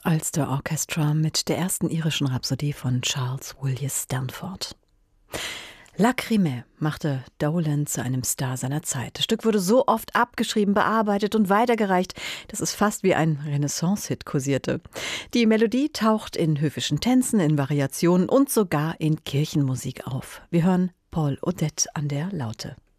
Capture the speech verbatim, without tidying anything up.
Ulster Orchestra mit der ersten irischen Rhapsodie von Charles Williams Stanford. Lacrimée machte Dolan zu einem Star seiner Zeit. Das Stück wurde so oft abgeschrieben, bearbeitet und weitergereicht, dass es fast wie ein Renaissance-Hit kursierte. Die Melodie taucht in höfischen Tänzen, in Variationen und sogar in Kirchenmusik auf. Wir hören Paul Odette an der Laute.